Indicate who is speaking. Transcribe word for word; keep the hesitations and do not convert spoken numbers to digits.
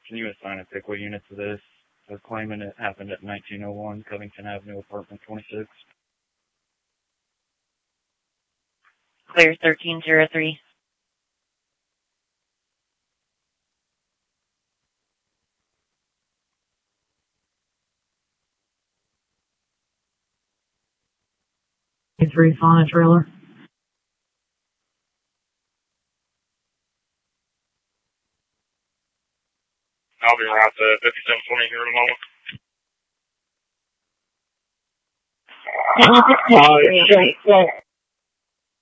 Speaker 1: Can you assign a Piqua unit to this? I was claiming it happened at nineteen oh one Covington Avenue, apartment twenty-six.
Speaker 2: Clear thirteen zero three.
Speaker 3: Three Fauna trailer.
Speaker 4: I'll be around to fifty-seven twenty here in a moment.
Speaker 2: That was it.
Speaker 4: Uh,